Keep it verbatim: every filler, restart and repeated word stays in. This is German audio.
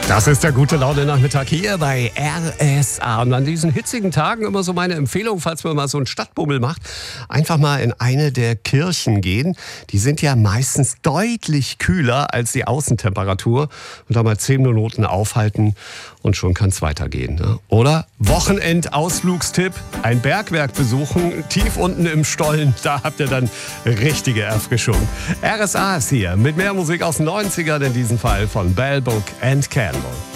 Das ist der gute Laune-Nachmittag hier bei R S A. Und an diesen hitzigen Tagen immer so meine Empfehlung, falls man mal so einen Stadtbummel macht, einfach mal in eine der Kirchen gehen. Die sind ja meistens deutlich kühler als die Außentemperatur. Und da mal zehn Minuten aufhalten und schon kann es weitergehen. Ne? Oder Wochenendausflugstipp, ein Bergwerk besuchen, tief unten im Stollen. Da habt ihr dann richtige Erfrischung. R S A ist hier mit mehr Musik aus den neunzigern, in diesem Fall von Bell, Book and Candle.